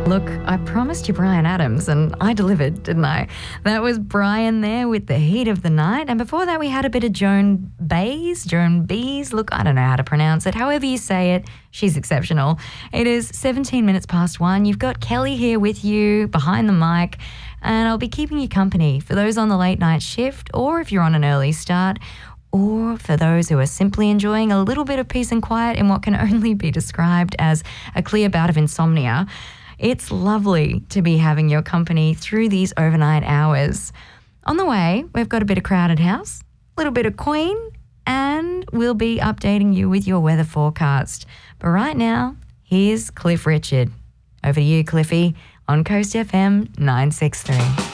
Look, I promised you Brian Adams and I delivered, didn't I? That was Brian there with The Heat of the Night. And before that, we had a bit of Joan Baez. Look, I don't know how to pronounce it. However you say it, she's exceptional. It is 17 minutes past 1. You've got Kelly here with you behind the mic, and I'll be keeping you company for those on the late night shift, or if you're on an early start, or for those who are simply enjoying a little bit of peace and quiet in what can only be described as a clear bout of insomnia. It's lovely to be having your company through these overnight hours. On the way, we've got a bit of Crowded House, a little bit of Queen, and we'll be updating you with your weather forecast. But right now, here's Cliff Richard. Over to you, Cliffy, on Coast FM 963.